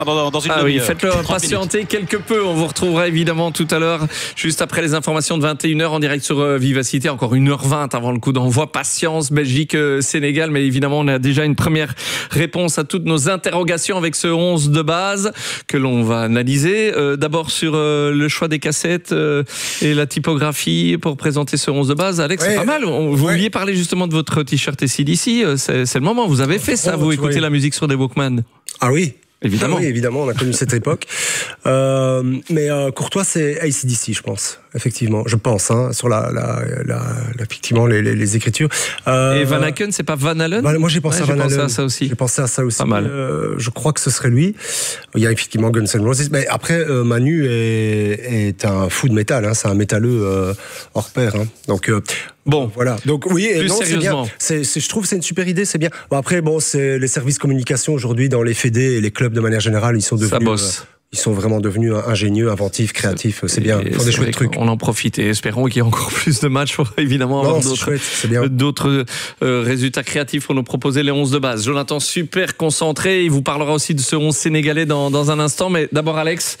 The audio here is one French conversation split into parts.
Dans une oui, faites-le patienter quelque peu. On vous retrouvera évidemment tout à l'heure, juste après les informations de 21h en direct sur Vivacité. Encore 1h20 avant le coup d'envoi. Patience, Belgique, Sénégal. Mais évidemment, on a déjà une première réponse à toutes nos interrogations avec ce 11 de base que l'on va analyser. D'abord sur le choix des cassettes et la typographie pour présenter ce 11 de base. Alex, c'est pas mal. Vous vouliez parler justement de votre t-shirt AC/DC. C'est le moment. Vous avez fait ça. Vous écoutez la musique sur des Walkman. Ah oui. Évidemment. Ah oui, évidemment, on a connu cette époque. Mais Courtois, c'est AC/DC, je pense. Effectivement, je pense, sur effectivement, les écritures. Et Van Aken, c'est pas Van Halen? Moi, j'ai pensé à Van Halen. J'ai pensé à ça aussi. Pas mal. Je crois que ce serait lui. Il y a effectivement Guns N' Roses. Mais après, Manu est un fou de métal, c'est un métalleux hors pair. Donc, bon, voilà. Donc oui, sérieusement, c'est bien. Je trouve que c'est une super idée, c'est bien. Bon, après, c'est les services communication aujourd'hui dans les fédés et les clubs de manière générale, ils sont devenus. Ça bosse. Ils sont vraiment devenus ingénieux, inventifs, créatifs. C'est bien. Ils font des chouettes trucs. On en profite et espérons qu'il y ait encore plus de matchs pour évidemment avoir d'autres résultats créatifs pour nous proposer les 11 de base. Jonathan, super concentré. Il vous parlera aussi de ce 11 sénégalais dans un instant. Mais d'abord, Alex,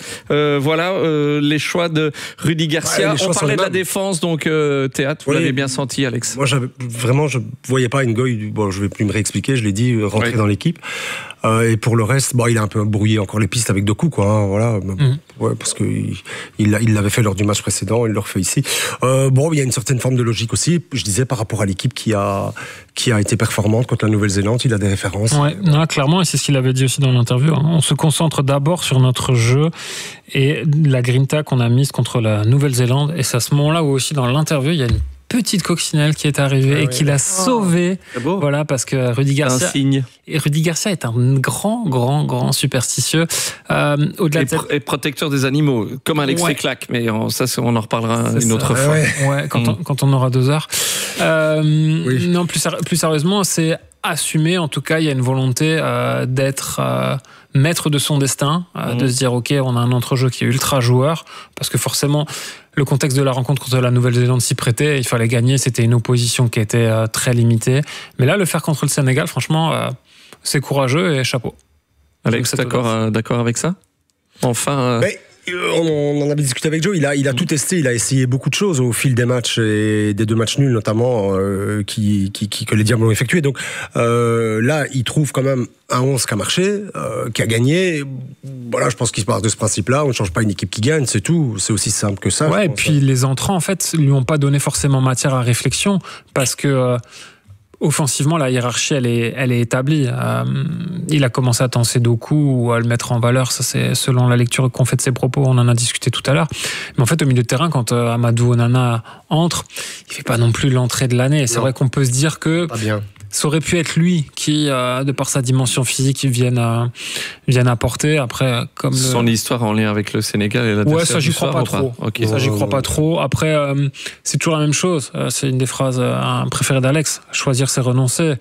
les choix de Rudy Garcia. On parlait de la défense, donc Théâtre, vous l'avez bien senti, Alex. Moi, je voyais pas Ngoy. Bon, je vais plus me réexpliquer. Je l'ai dit, rentrer dans l'équipe. Et pour le reste, il a un peu brouillé encore les pistes avec Doku, voilà. Parce que il l'avait fait lors du match précédent, il le refait ici. Il y a une certaine forme de logique aussi. Je disais par rapport à l'équipe qui a été performante contre la Nouvelle-Zélande, il a des références. Ouais, clairement, et c'est ce qu'il avait dit aussi dans l'interview. On se concentre d'abord sur notre jeu et la grinta qu'on a mise contre la Nouvelle-Zélande. Et c'est à ce moment-là où aussi dans l'interview, il y a une petite coccinelle qui est arrivée et qui l'a sauvé. Voilà, parce que Rudy Garcia. Un signe. Et Rudy Garcia est un grand superstitieux. Au-delà et protecteur des animaux, comme Alex Teclac, mais ça, on en reparlera une autre fois. Quand on aura 2 heures. Non, plus sérieusement, c'est assumer. En tout cas, il y a une volonté d'être maître de son destin, de se dire ok, on a un entrejeu qui est ultra joueur, parce que forcément le contexte de la rencontre contre la Nouvelle-Zélande s'y prêtait, il fallait gagner, c'était une opposition qui était très limitée, mais là le faire contre le Sénégal, franchement c'est courageux et chapeau. Alex, d'accord avec ça? Enfin on en avait discuté avec Joe, il a tout testé, il a essayé beaucoup de choses au fil des matchs et des 2 matchs nuls notamment que les Diables ont effectué. Donc là, il trouve quand même un 11 qui a marché, qui a gagné. Voilà, je pense qu'il se part de ce principe-là. On ne change pas une équipe qui gagne, c'est tout. C'est aussi simple que ça. Ouais, et puis les entrants, en fait, lui ont pas donné forcément matière à réflexion parce que offensivement, la hiérarchie, elle est établie. Il a commencé à tenser Doku ou à le mettre en valeur. Ça, c'est selon la lecture qu'on fait de ses propos. On en a discuté tout à l'heure. Mais en fait, au milieu de terrain, quand Amadou Onana entre, il fait pas non plus l'entrée de l'année. C'est vrai qu'on peut se dire que ça aurait pu être lui qui, de par sa dimension physique, vienne apporter. Après, comme son histoire en lien avec le Sénégal et la ça j'y crois pas trop. Okay. Ça j'y crois pas trop. Après, c'est toujours la même chose. C'est une des phrases préférées d'Alex. Choisir, c'est renoncer.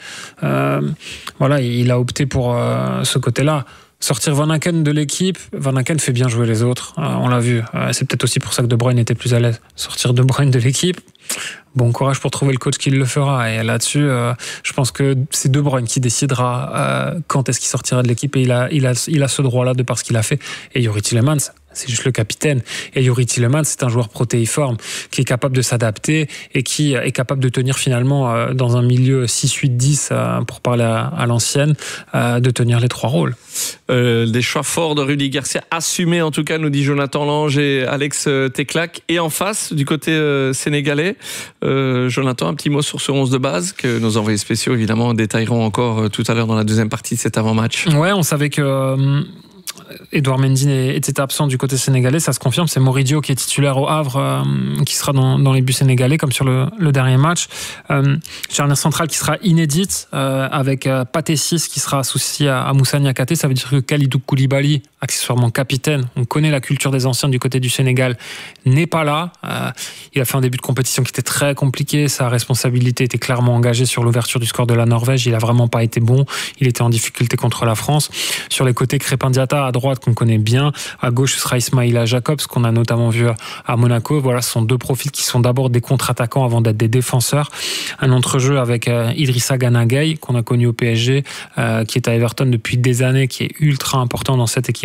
Voilà, il a opté pour ce côté-là. Sortir Van Aken de l'équipe, Van Aken fait bien jouer les autres, on l'a vu. C'est peut-être aussi pour ça que De Bruyne était plus à l'aise. Sortir De Bruyne de l'équipe, bon courage pour trouver le coach qui le fera. Et là-dessus, je pense que c'est De Bruyne qui décidera quand est-ce qu'il sortira de l'équipe. Et il a ce droit-là de par ce qu'il a fait. Et Youri Tielemans, c'est juste le capitaine. Et Youri Tielemans, c'est un joueur protéiforme qui est capable de s'adapter et qui est capable de tenir finalement dans un milieu 6-8-10, pour parler à l'ancienne, de tenir les 3 rôles. Des choix forts de Rudy Garcia, assumés en tout cas, nous dit Jonathan Lange et Alex Teclac. Et en face, du côté sénégalais, Jonathan, un petit mot sur ce 11 de base que nos envoyés spéciaux évidemment détailleront encore tout à l'heure dans la deuxième partie de cet avant-match. Ouais, on savait que Edouard Mendy était absent du côté sénégalais, ça se confirme, c'est Moridio qui est titulaire au Havre, qui sera dans les buts sénégalais comme sur le dernier match. Charnière centrale qui sera inédite, avec Pathé 6 qui sera associé à Moussa Niakhaté. Ça veut dire que Kalidou Koulibaly, accessoirement capitaine, on connaît la culture des anciens du côté du Sénégal, n'est pas là. Il a fait un début de compétition qui était très compliqué, sa responsabilité était clairement engagée sur l'ouverture du score de la Norvège, il a vraiment pas été bon, il était en difficulté contre la France. Sur les côtés, Crépin Diatta à droite qu'on connaît bien, à gauche ce sera Ismaïla Jacobs qu'on a notamment vu à Monaco. Voilà, ce sont 2 profils qui sont d'abord des contre-attaquants avant d'être des défenseurs. Un entrejeu avec Idrissa Gana Gueye qu'on a connu au PSG, qui est à Everton depuis des années, qui est ultra important dans cette équipe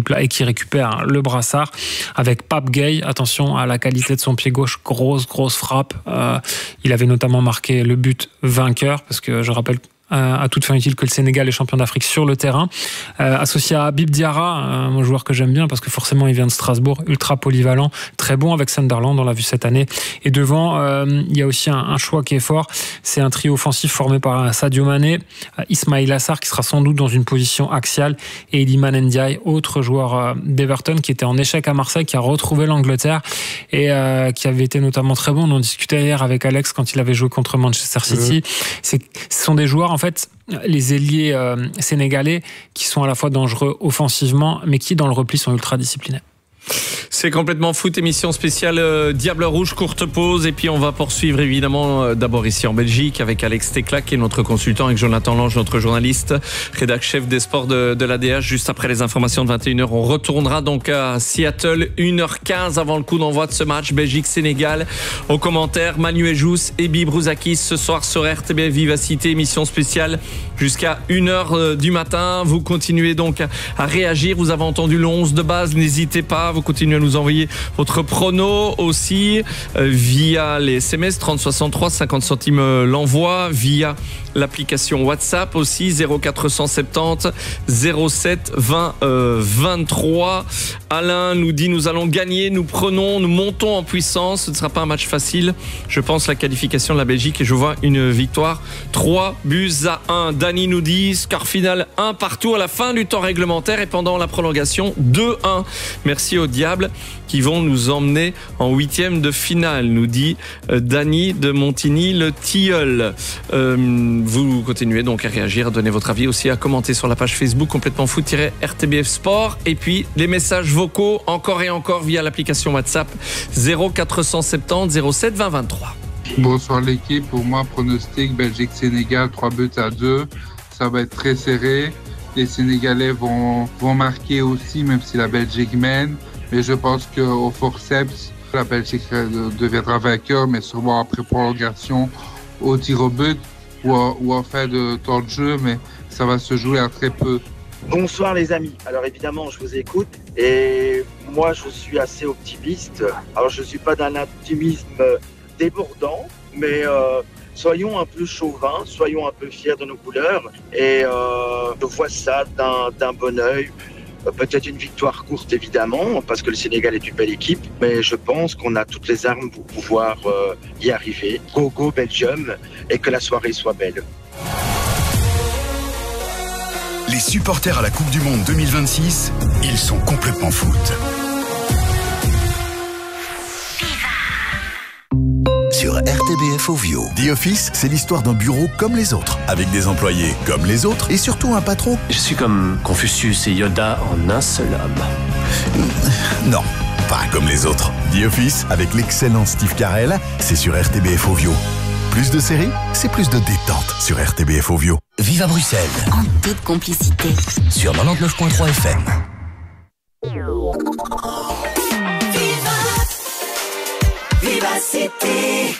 équipe-là et qui récupère le brassard avec Pape Gueye. Attention à la qualité de son pied gauche, grosse frappe. Il avait notamment marqué le but vainqueur, parce que je rappelle à toute fin utile que le Sénégal est champion d'Afrique sur le terrain, associé à Habib Diarra, un joueur que j'aime bien parce que forcément il vient de Strasbourg, ultra polyvalent, très bon avec Sunderland, on l'a vu cette année. Et devant, il y a aussi un choix qui est fort, c'est un trio offensif formé par Sadio Mané, Ismaïla Sarr qui sera sans doute dans une position axiale, et Iliman Ndiaye, autre joueur d'Everton qui était en échec à Marseille, qui a retrouvé l'Angleterre et qui avait été notamment très bon. On en discutait hier avec Alex quand il avait joué contre Manchester City. Ce sont des joueurs, en fait, les ailiers sénégalais qui sont à la fois dangereux offensivement, mais qui dans le repli sont ultra disciplinés. C'est complètement foot, émission spéciale Diable Rouge, courte pause, et puis on va poursuivre évidemment d'abord ici en Belgique avec Alex Tecla qui est notre consultant, avec Jonathan Lange, notre journaliste, rédac chef des sports de l'ADH. Juste après les informations de 21h, on retournera donc à Seattle, 1h15 avant le coup d'envoi de ce match Belgique-Sénégal. Au commentaire, Manu Ejous et Bibi Brouzakis ce soir sur RTBF Vivacité, émission spéciale jusqu'à 1h du matin. Vous continuez donc à réagir, vous avez entendu le 11 de base, n'hésitez pas, vous continuez à nous envoyer votre prono aussi via les SMS 3063, 50 centimes l'envoi, via l'application WhatsApp aussi 0470 07 20 23. Alain nous dit: nous allons gagner, nous prenons, nous montons en puissance. Ce ne sera pas un match facile. Je pense la qualification de la Belgique et je vois une victoire 3-1. Dany nous dit: score final 1 partout à la fin du temps réglementaire et pendant la prolongation 2-1. Merci aux Diables qui vont nous emmener en 8e de finale, nous dit Dany de Montigny-le-Tilleul. Vous continuez donc à réagir, à donner votre avis, aussi à commenter sur la page Facebook complètement foot-RTBF Sport, et puis les messages vocaux encore et encore via l'application WhatsApp 0470 07 20 23. Bonsoir l'équipe, pour moi pronostic Belgique-Sénégal 3-2. Ça va être très serré. Les Sénégalais vont marquer aussi, même si la Belgique mène. Mais je pense qu'au forceps, la Belgique deviendra vainqueur, mais sûrement après prolongation, au tir au but ou en fin de temps de jeu, mais ça va se jouer à très peu. Bonsoir les amis, alors évidemment je vous écoute et moi je suis assez optimiste. Alors je ne suis pas d'un optimisme débordant, mais soyons un peu chauvins, soyons un peu fiers de nos couleurs et je vois ça d'un bon œil. Peut-être une victoire courte évidemment, parce que le Sénégal est une belle équipe, mais je pense qu'on a toutes les armes pour pouvoir y arriver. Go, go Belgium, et que la soirée soit belle. Les supporters à la Coupe du Monde 2026, ils sont complètement foot. Sur RTBF Ovio. The Office, c'est l'histoire d'un bureau comme les autres, avec des employés comme les autres et surtout un patron. Je suis comme Confucius et Yoda en un seul homme. Non, pas comme les autres. The Office, avec l'excellent Steve Carell, c'est sur RTBF Ovio. Plus de séries, c'est plus de détente sur RTBF Ovio. Vive à Bruxelles. En toute complicité. Sur 99.3 FM. Vivacité.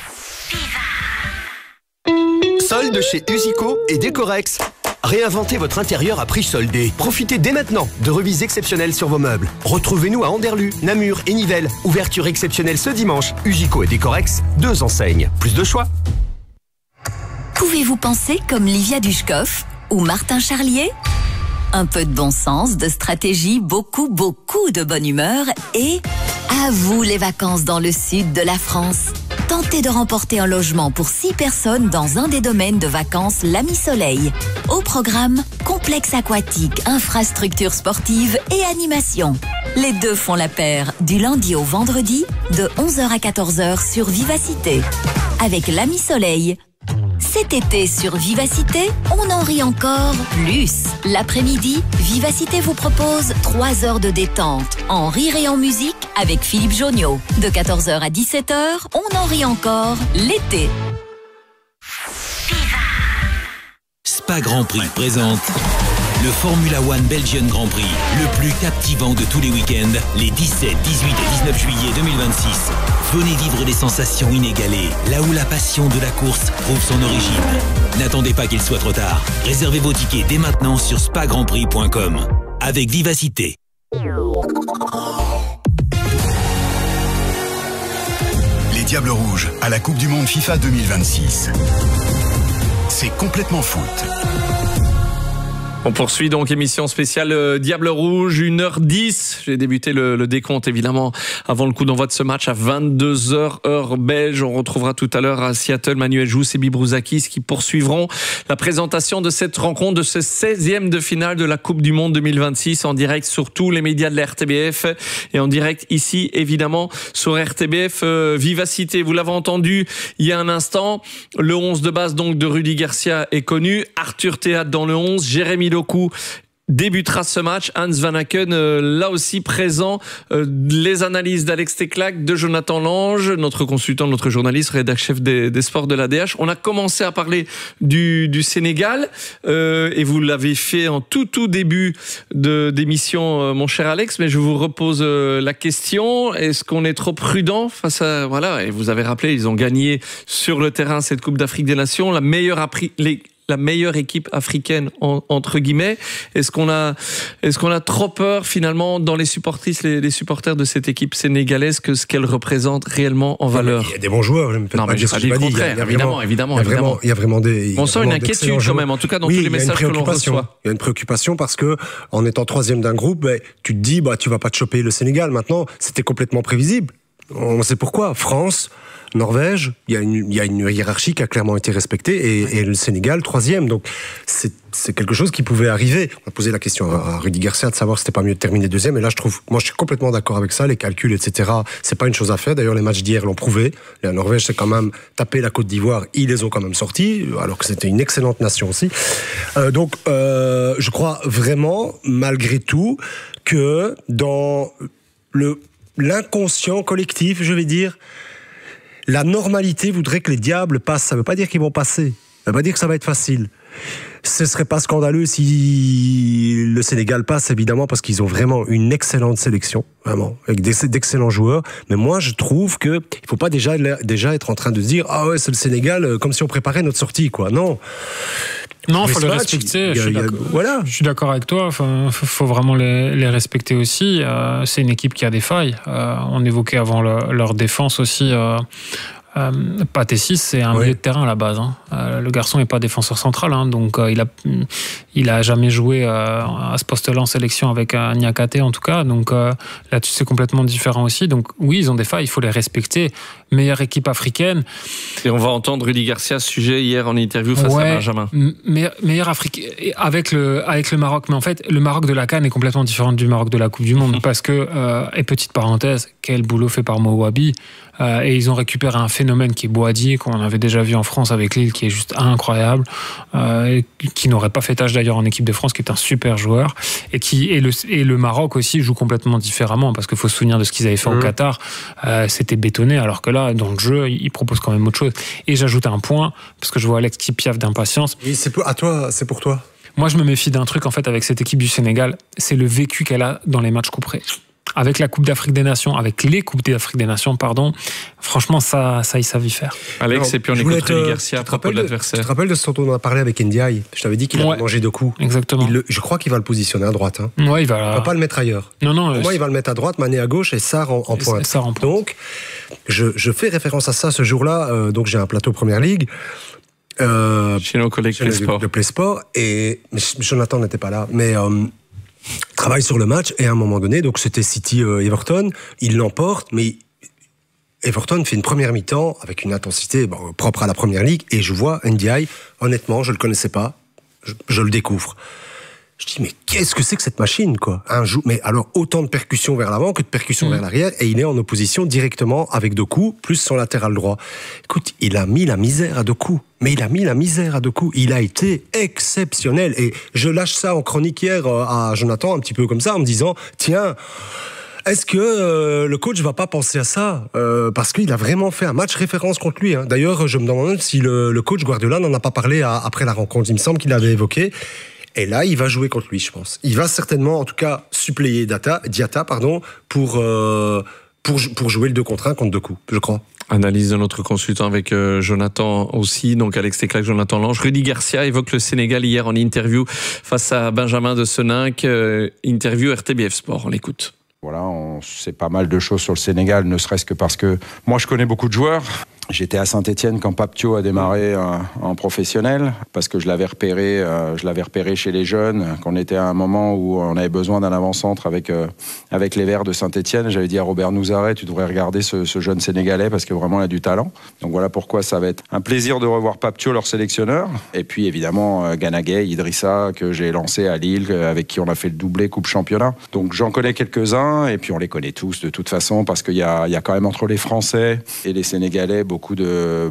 Solde chez Usico et Décorex. Réinventez votre intérieur à prix soldé. Profitez dès maintenant de remises exceptionnelles sur vos meubles. Retrouvez-nous à Anderlu, Namur et Nivelles. Ouverture exceptionnelle ce dimanche. Usico et Décorex, 2 enseignes. Plus de choix. Pouvez-vous penser comme Livia Dushkov ou Martin Charlier? Un peu de bon sens, de stratégie, beaucoup de bonne humeur et à vous les vacances dans le sud de la France. Tentez de remporter un logement pour 6 personnes dans un des domaines de vacances L'Ami Soleil. Au programme, complexe aquatique, infrastructures sportives et animation. Les deux font la paire du lundi au vendredi de 11h à 14h sur Vivacité. Avec L'Ami Soleil. Cet été sur Vivacité, on en rit encore plus. L'après-midi, Vivacité vous propose 3 heures de détente, en rire et en musique avec Philippe Jonniot. De 14h à 17h, on en rit encore l'été. Spa Grand Prix présente le Formula One Belgian Grand Prix, le plus captivant de tous les week-ends, les 17, 18 et 19 juillet 2026. Venez vivre des sensations inégalées, là où la passion de la course trouve son origine. N'attendez pas qu'il soit trop tard. Réservez vos tickets dès maintenant sur spagrandprix.com. Avec Vivacité. Les Diables Rouges à la Coupe du Monde FIFA 2026. C'est complètement foot. On poursuit donc émission spéciale Diable Rouge, 1h10. J'ai débuté le décompte évidemment avant le coup d'envoi de ce match à 22h heure belge. On retrouvera tout à l'heure à Seattle Manuel Jousse et Bibrouzakis qui poursuivront la présentation de cette rencontre, de ce 16e de finale de la Coupe du Monde 2026 en direct sur tous les médias de la RTBF et en direct ici évidemment sur RTBF Vivacité. Vous l'avez entendu il y a un instant, le 11 de base donc de Rudy Garcia est connu, Arthur Théâtre dans le 11, Jérémy Doku débutera ce match, Hans Van Aken là aussi présent, les analyses d'Alex Teclac, de Jonathan Lange, notre consultant, notre journaliste, rédacteur chef des sports de l'ADH. On a commencé à parler du Sénégal et vous l'avez fait en tout début d'émission, mon cher Alex, mais je vous repose la question, est-ce qu'on est trop prudent face à... Voilà, et vous avez rappelé, ils ont gagné sur le terrain cette Coupe d'Afrique des Nations, la meilleure équipe africaine entre guillemets. Est-ce qu'on a trop peur finalement dans les supportrices, les supporters de cette équipe sénégalaise que ce qu'elle représente réellement en valeur? Il y a des bons joueurs. Non, mais je pas dit le contraire. Évidemment. Il y a vraiment des. On sent une inquiétude quand même, en tout cas dans tous les messages que l'on reçoit. Il y a une préoccupation parce que en étant troisième d'un groupe, tu te dis tu vas pas te choper le Sénégal. Maintenant, c'était complètement prévisible. On sait pourquoi. France, Norvège, il y a une hiérarchie qui a clairement été respectée et le Sénégal, troisième. Donc, c'est quelque chose qui pouvait arriver. On a posé la question à Rudy Garcia de savoir si c'était pas mieux de terminer deuxième. Et là, je suis complètement d'accord avec ça. Les calculs, etc., c'est pas une chose à faire. D'ailleurs, les matchs d'hier l'ont prouvé. La Norvège, c'est quand même tapé la Côte d'Ivoire. Ils les ont quand même sortis, alors que c'était une excellente nation aussi. Donc, je crois vraiment, malgré tout, que dans l'inconscient collectif, je vais dire, la normalité voudrait que les Diables passent. Ça ne veut pas dire qu'ils vont passer. Ça ne veut pas dire que ça va être facile. Ce ne serait pas scandaleux si le Sénégal passe, évidemment, parce qu'ils ont vraiment une excellente sélection, vraiment, avec d'excellents joueurs. Mais moi, je trouve qu'il ne faut pas déjà être en train de se dire « Ah ouais, c'est le Sénégal », comme si on préparait notre sortie, quoi. Non. Non, il faut les respecter. Je suis d'accord avec toi. Enfin, faut vraiment les respecter aussi. C'est une équipe qui a des failles. On évoquait avant leur défense aussi. Patessis, c'est un milieu de terrain à la base. Le garçon n'est pas défenseur central, donc il a jamais joué à ce poste-là en sélection avec Niakate en tout cas. Donc là-dessus, c'est complètement différent aussi. Donc oui, ils ont des failles, il faut les respecter. Meilleure équipe africaine. Et on va entendre Rudy Garcia à ce sujet hier en interview face à Benjamin. Meilleure africaine avec le Maroc. Mais en fait, le Maroc de la CAN est complètement différent du Maroc de la Coupe du Monde parce que, et petite parenthèse, quel boulot fait par Mouabi. Et ils ont récupéré un phénomène qui est Boadi, qu'on avait déjà vu en France avec Lille, qui est juste incroyable, qui n'aurait pas fait tâche d'ailleurs en équipe de France, qui est un super joueur, et le Maroc aussi joue complètement différemment, parce qu'il faut se souvenir de ce qu'ils avaient fait au Qatar, c'était bétonné, alors que là, dans le jeu, ils proposent quand même autre chose. Et j'ajoute un point, parce que je vois Alex qui piaffe d'impatience. Et c'est pour toi. Moi, je me méfie d'un truc, en fait, avec cette équipe du Sénégal, c'est le vécu qu'elle a dans les matchs couperés. Avec la Coupe d'Afrique des Nations, avec les Coupes d'Afrique des Nations, franchement, ça, ils savent y faire. Alex, et puis on écoute Rudy Garcia à propos de l'adversaire. Tu te rappelles de ce dont on a parlé avec Ndiaye? Je t'avais dit qu'il avait mangé 2 coups. Exactement. Je crois qu'il va le positionner à droite. Ouais, il va pas le mettre ailleurs. Non. Pour moi, il va le mettre à droite, Mané à gauche et Sarr en pointe. Donc, je fais référence à ça ce jour-là. Donc, j'ai un plateau Première Ligue. Chez nos collègues de PlaySport. Et Jonathan n'était pas là. Mais... travaille sur le match et à un moment donné, donc c'était City-Everton, il l'emporte, mais Everton fait une première mi-temps avec une intensité propre à la Première Ligue et je vois Ndiaye, honnêtement, je le connaissais pas, je le découvre. Je dis, mais qu'est-ce que c'est que cette machine, quoi? Mais alors, autant de percussions vers l'avant que de percussions vers l'arrière, et il est en opposition directement avec Doku, plus son latéral droit. Écoute, il a mis la misère à Doku. Mais il a mis la misère à Doku. Il a été exceptionnel. Et je lâche ça en chronique hier à Jonathan, un petit peu comme ça, en me disant, tiens, est-ce que le coach va pas penser à ça parce qu'il a vraiment fait un match référence contre lui. D'ailleurs, je me demande si le coach Guardiola n'en a pas parlé après la rencontre. Il me semble qu'il l'avait évoqué. Et là, il va jouer contre lui, je pense. Il va certainement, en tout cas, suppléer Diatta, pour pour jouer le 2 contre 1 contre 2 coups, je crois. Analyse de notre consultant avec Jonathan aussi, donc Alex Teclac, Jonathan Lange. Rudy Garcia évoque le Sénégal hier en interview face à Benjamin de Seninck, interview RTBF Sport, on l'écoute. Voilà, on sait pas mal de choses sur le Sénégal, ne serait-ce que parce que moi je connais beaucoup de joueurs. J'étais à Saint-Étienne quand Pape Thiaw a démarré en professionnel, parce que je l'avais repéré chez les jeunes, qu'on était à un moment où on avait besoin d'un avant-centre avec les Verts de Saint-Étienne. J'avais dit à Robert Nouzaret, tu devrais regarder ce jeune Sénégalais parce que vraiment il a du talent. Donc voilà pourquoi ça va être un plaisir de revoir Pape Thiaw, leur sélectionneur. Et puis évidemment Gana Gueye, Idrissa, que j'ai lancé à Lille, avec qui on a fait le doublé Coupe Championnat. Donc j'en connais quelques-uns, et puis on les connaît tous de toute façon, parce qu'il y a quand même entre les Français et les Sénégalais beaucoup de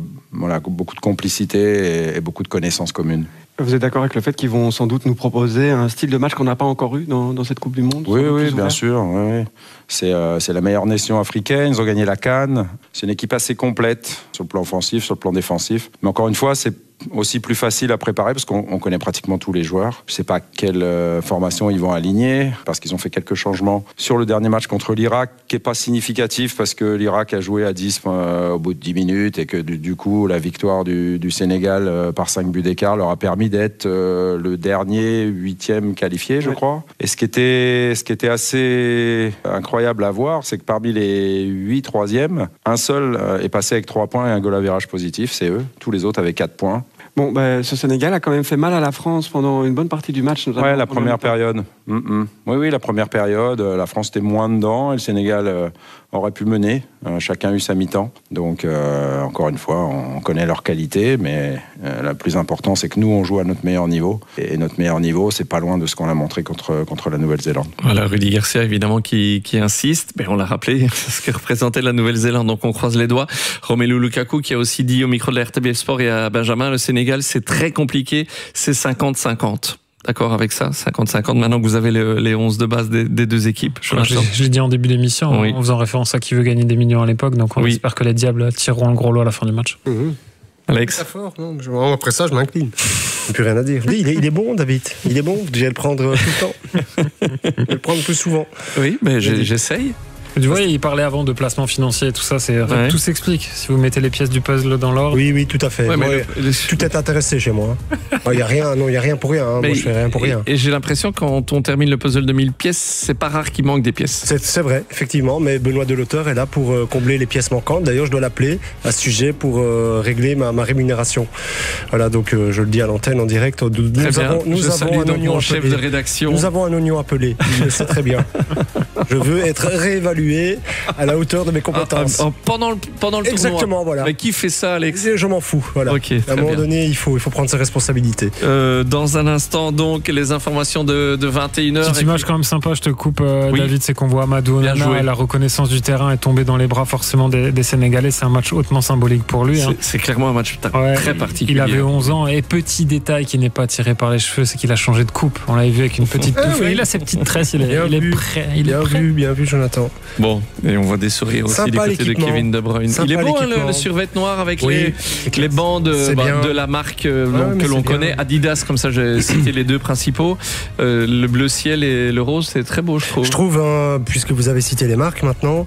complicité et beaucoup de connaissances communes. Vous êtes d'accord avec le fait qu'ils vont sans doute nous proposer un style de match qu'on n'a pas encore eu dans cette Coupe du Monde? Oui, bien sûr. Oui. C'est la meilleure nation africaine. Ils ont gagné la CAN. C'est une équipe assez complète sur le plan offensif, sur le plan défensif. Mais encore une fois, c'est aussi plus facile à préparer parce qu'on connaît pratiquement tous les joueurs. Je ne sais pas quelle formation ils vont aligner parce qu'ils ont fait quelques changements sur le dernier match contre l'Irak qui n'est pas significatif parce que l'Irak a joué à 10 au bout de 10 minutes et que du coup la victoire du Sénégal par 5 buts d'écart leur a permis d'être le dernier 8e qualifié, je crois. Et ce qui était assez incroyable à voir, c'est que parmi les 8 troisièmes, un seul est passé avec 3 points et un goal average positif, c'est eux. Tous les autres avaient 4 points. Bon, ce Sénégal a quand même fait mal à la France pendant une bonne partie du match. Oui, la première période. Oui, la première période. La France était moins dedans et le Sénégal aurait pu mener. Chacun a eu sa mi-temps. Donc, encore une fois, on connaît leur qualité, mais le plus important, c'est que nous, on joue à notre meilleur niveau. Et notre meilleur niveau, c'est pas loin de ce qu'on a montré contre la Nouvelle-Zélande. Voilà, Rudy Garcia, évidemment, qui insiste. Mais on l'a rappelé, ce que représentait la Nouvelle-Zélande. Donc, on croise les doigts. Romelu Lukaku, qui a aussi dit au micro de la RTBF Sport et à Benjamin, le Sénégal, c'est très compliqué, c'est 50-50. D'accord avec ça, 50-50, maintenant que vous avez les 11 de base des deux équipes. Je l'ai dit en début d'émission, en faisant référence à qui veut gagner des millions à l'époque, donc on espère que les Diables tireront le gros lot à la fin du match. Alex? Très fort, non, après ça, je m'incline. Il n'y a plus rien à dire. Il est bon, David. Il est bon, je vais le prendre tout le temps. Je vais le prendre plus souvent. Oui, mais j'essaye. Tu vois, il parlait avant de placement financier et tout ça, tout s'explique. Si vous mettez les pièces du puzzle dans l'ordre. Oui, tout à fait. Ouais, tout est intéressé chez moi. Il n'y a rien pour rien. Moi, je fais rien pour rien. Et j'ai l'impression, quand on termine le puzzle de 1000 pièces, c'est pas rare qu'il manque des pièces. C'est vrai, effectivement, mais Benoît Delauteur est là pour combler les pièces manquantes. D'ailleurs, je dois l'appeler à ce sujet pour régler ma rémunération. Voilà, donc je le dis à l'antenne en direct. Nous avons un oignon chef de rédaction. Nous avons un oignon appelé. C'est très bien. Je veux être réévalué à la hauteur de mes compétences. Pendant le tournoi. Exactement, voilà. Mais qui fait ça, Alex? Je m'en fous, voilà. Okay, à un moment donné, il faut prendre ses responsabilités. Dans un instant, donc, les informations de 21h. Petite image quand même sympa, je te coupe, David, c'est qu'on voit Amadou Onana et la reconnaissance du terrain est tombée dans les bras forcément des Sénégalais. C'est un match hautement symbolique pour lui. C'est clairement un match très particulier. Il avait 11 ans et petit détail qui n'est pas tiré par les cheveux, c'est qu'il a changé de coupe. On l'avait vu avec une petite touffe. Il a ses petites tresses, il est prêt. Bien vu, Jonathan. Bon, et on voit des sourires aussi du côté de Kevin De Bruyne. Il est beau, le survêt noir avec les bandes de la marque que l'on connaît, Adidas, comme ça j'ai cité les deux principaux. Le bleu ciel et le rose, c'est très beau, je trouve. Je trouve, puisque vous avez cité les marques maintenant,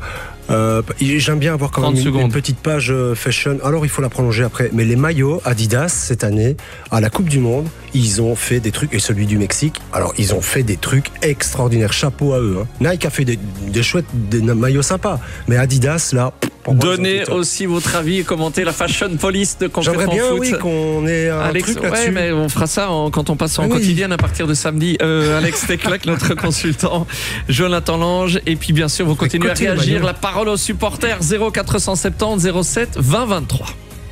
j'aime bien avoir quand même une petite page fashion. Alors il faut la prolonger après. Mais les maillots Adidas cette année à la Coupe du Monde, ils ont fait des trucs, et celui du Mexique, alors ils ont fait des trucs extraordinaires. Chapeau à eux. Nike a fait des chouettes maillots sympas, mais Adidas là. Donnez aussi votre avis et commentez la Fashion Police de Complètement Foot. J'aimerais bien, qu'on ait un truc là-dessus. Mais on fera ça quand on passe en quotidienne à partir de samedi. Alex Teclac, notre consultant, Jonathan Lange, et puis bien sûr vous continuez à réagir. La parole aux supporters, 0470 07 20 23.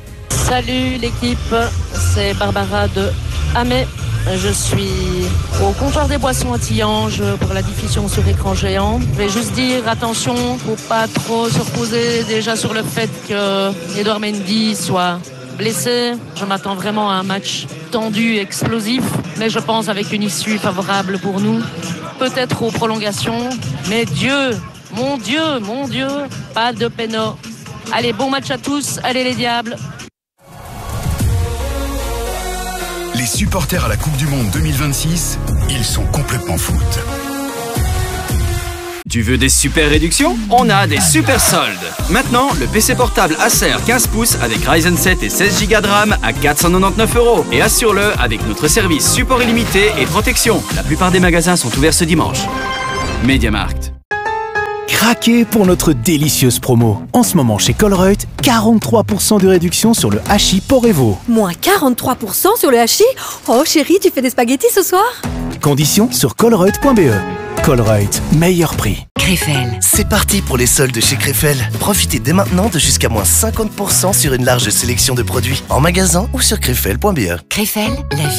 Salut l'équipe, c'est Barbara de Hamay. Je suis au comptoir des boissons à Tillange pour la diffusion sur écran géant. Je vais juste dire attention, faut pas trop se reposer déjà sur le fait que Edouard Mendy soit blessé. Je m'attends vraiment à un match tendu, explosif, mais je pense avec une issue favorable pour nous. Peut-être aux prolongations, mais mon Dieu, pas de péno. Allez, bon match à tous, allez les Diables. Les supporters à la Coupe du Monde 2026, ils sont complètement foot. Tu veux des super réductions? On a des super soldes. Maintenant, le PC portable Acer 15 pouces avec Ryzen 7 et 16 Go de RAM à 499 €. Et assure-le avec notre service support illimité et protection. La plupart des magasins sont ouverts ce dimanche. MediaMarkt. Craquez pour notre délicieuse promo. En ce moment chez Colruyt, 43% de réduction sur le hachis Porevo. Moins 43% sur le hachis? Oh chérie, tu fais des spaghettis ce soir? Conditions sur colruyt.be. Colruyt, meilleur prix. Krefel. C'est parti pour les soldes chez Krefel. Profitez dès maintenant de jusqu'à moins 50% sur une large sélection de produits en magasin ou sur krefel.be. Krefel, la vie.